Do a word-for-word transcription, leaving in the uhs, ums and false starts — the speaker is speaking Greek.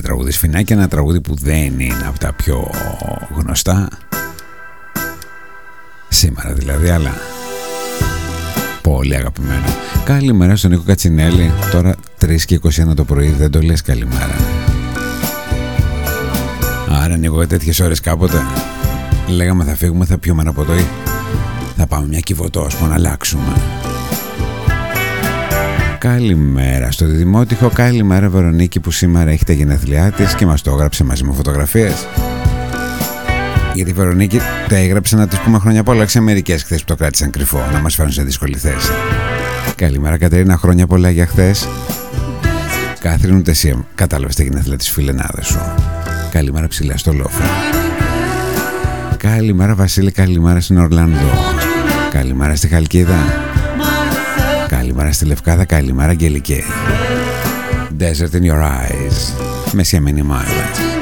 τραγούδι Σφινάκη, ένα τραγούδι που δεν είναι από τα πιο γνωστά σήμερα δηλαδή, αλλά πολύ αγαπημένο. Καλημέρα στον Νίκο Κατσινέλη. Τώρα τρεις και είκοσι ένα το πρωί, δεν το λες καλημέρα? Άρα Νίκο, τέτοιες ώρες κάποτε λέγαμε θα φύγουμε, θα πιούμε ένα ποτό ή θα πάμε μια Κιβωτό, ας πούμε, να αλλάξουμε. Καλημέρα στο Δημότυχο, καλημέρα Βερονίκη που σήμερα έχει τα γενέθλιά της και μας το έγραψε μαζί με φωτογραφίες. Γιατί η Βερονίκη τα έγραψε να της πούμε χρόνια πολλά, σε μερικές χθες που το κράτησαν κρυφό, να μας φέρουν σε δύσκολη θέση. Καλημέρα Κατερίνα, χρόνια πολλά για χθες. Κάθριν, ούτε εσύ κατάλαβες τα γενέθλια της φιλενάδας σου. Καλημέρα ψηλά στο Λόφο. Καλημέρα Βασίλη, καλημέρα στην Ορλάνδο. Καλημέρα στη Χαλκίδα. Καλημέρα στη Λευκάδα, καλημέρα Αγγελική. Desert in your eyes. Μεσιαμένη μάλλα.